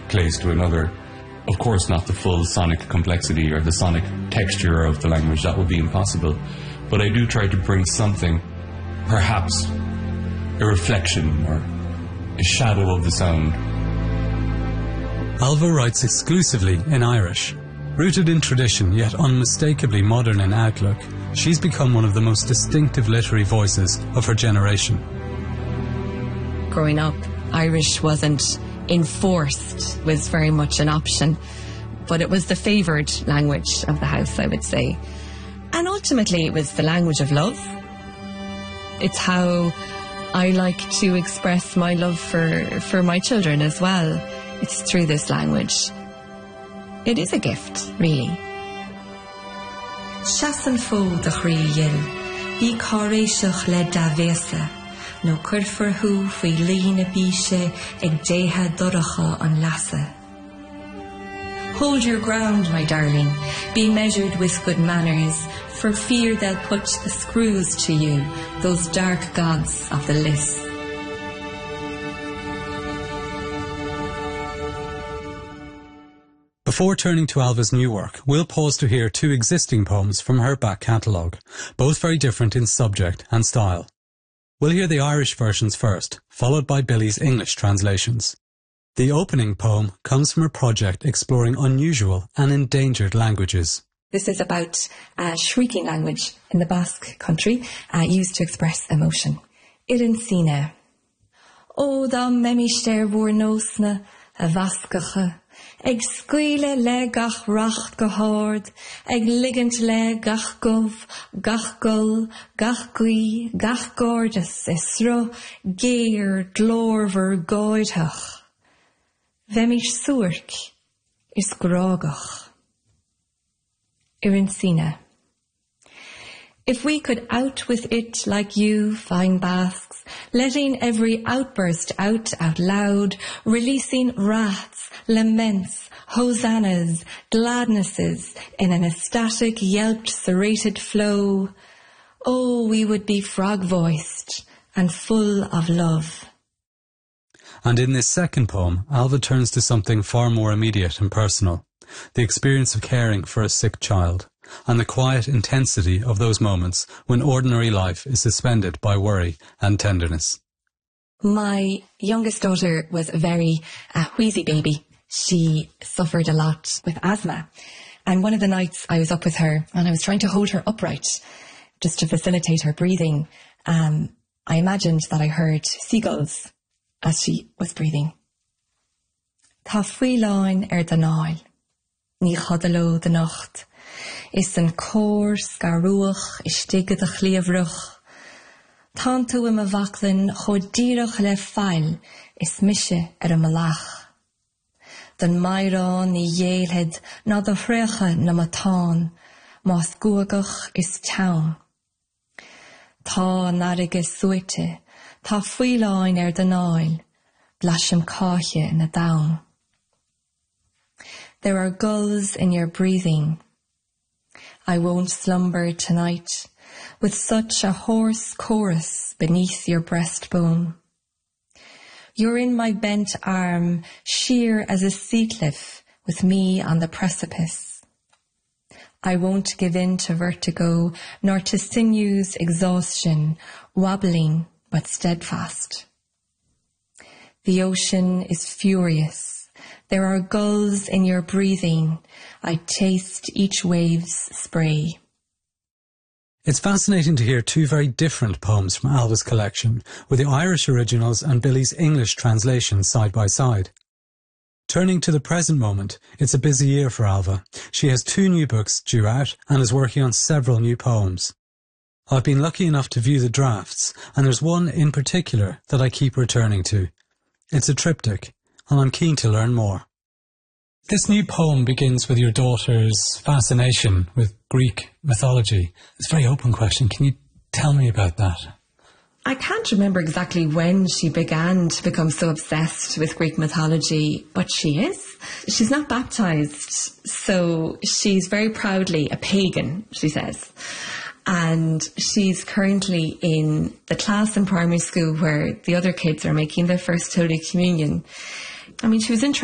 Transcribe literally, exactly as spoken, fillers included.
place to another. Of course, not the full sonic complexity or the sonic texture of the language, that would be impossible. But I do try to bring something, perhaps a reflection or a shadow of the sound. Ailbhe writes exclusively in Irish. Rooted in tradition, yet unmistakably modern in outlook, she's become one of the most distinctive literary voices of her generation. Growing up, Irish wasn't enforced, was very much an option, but it was the favoured language of the house, I would say. And ultimately it was the language of love. It's how I like to express my love for, for my children as well. It's through this language. It is a gift, really. Shasan fo de chríil, bí cáréiseach le davesa, no curfar hu fui lína bíse ag déha doracha an lasa. Hold your ground, my darling, be measured with good manners, for fear they'll put the screws to you, those dark gods of the list. Before turning to Ailbhe's new work, we'll pause to hear two existing poems from her back catalogue, both very different in subject and style. We'll hear the Irish versions first, followed by Billy's English translations. The opening poem comes from a project exploring unusual and endangered languages. This is about a shrieking language in the Basque country, uh, used to express emotion. Irinsina. O da memishter vor nosna, a vascacha. Eg scuile le gach racht gehord, eg liggend le gach gov, gach gul, gach gui, gach gordas, isro, geir, glorver, goidhach. Vemish suirk, is grogach. Irinsina. If we could out with it like you, fine Basques, letting every outburst out out loud, releasing wraths, laments, hosannas, gladnesses in an ecstatic, yelped, serrated flow, oh, we would be frog-voiced and full of love. And in this second poem, Ailbhe turns to something far more immediate and personal, the experience of caring for a sick child, and the quiet intensity of those moments when ordinary life is suspended by worry and tenderness. My youngest daughter was a very uh, wheezy baby. She suffered a lot with asthma. And one of the nights I was up with her and I was trying to hold her upright just to facilitate her breathing. Um, I imagined that I heard seagulls as she was breathing. Tá fuileáin ar den áil, ní chodaló de nocht. Is an cór scarúach istigad a chliamhruch. Tá tú im a bhaclan chodíreach le fáil is mise ar a malach. Den mairán ní dhéalhead ná do hreacha na matán, más guagach is town. Tá narige suite, tá fuileáin ar den áil, blasham cáche na down. There are gulls in your breathing. I won't slumber tonight with such a hoarse chorus beneath your breastbone. You're in my bent arm, sheer as a sea cliff, with me on the precipice. I won't give in to vertigo, nor to sinews exhaustion, wobbling but steadfast. The ocean is furious. There are gulls in your breathing. I taste each wave's spray. It's fascinating to hear two very different poems from Ailbhe's collection, with the Irish originals and Billy's English translations side by side. Turning to the present moment, it's a busy year for Ailbhe. She has two new books due out and is working on several new poems. I've been lucky enough to view the drafts, and there's one in particular that I keep returning to. It's a triptych, and I'm keen to learn more. This new poem begins with your daughter's fascination with Greek mythology. It's a very open question. Can you tell me about that? I can't remember exactly when she began to become so obsessed with Greek mythology, but she is. She's not baptised, so she's very proudly a pagan, she says. And she's currently in the class in primary school where the other kids are making their first Holy Communion. I mean, she was interested